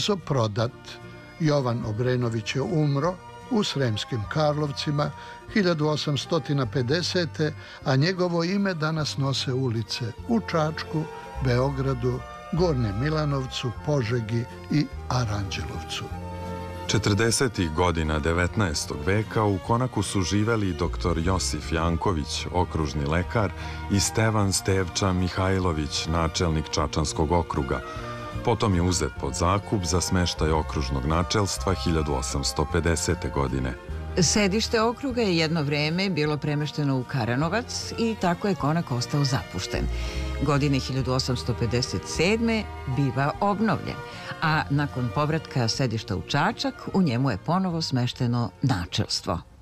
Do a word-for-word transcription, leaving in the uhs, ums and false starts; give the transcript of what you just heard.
brzo prodat. Jovan Obrenović je umro u Sremskim Karlovcima hiljadu osamsto pedesete. a njegovo ime danas nose ulice u Čačku, Beogradu, Gornjem Milanovcu, Požegi i Aranđelovcu. četrdesetih godina devetnaestog veka u Konaku su živeli doktor Josif Janković, okružni lekar, i Stevan Stevča Mihajlović, načelnik Čačanskog okruga. Potom je uzet pod zakup za smeštaj okružnog načelstva hiljadu osamsto pedesete. godine. Sedište okruga je jedno vreme bilo premešteno u Karanovac i tako je Konak ostao zapušten. Godine hiljadu osamsto pedeset sedme. biva obnovljen, a nakon povratka sedišta u Čačak u njemu je ponovo smešteno načelstvo.